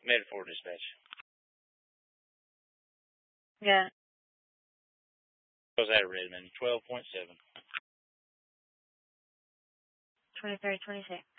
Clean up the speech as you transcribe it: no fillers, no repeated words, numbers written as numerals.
Made it for dispatch. Got it. Was that Redmond? 12.7. 23, 26.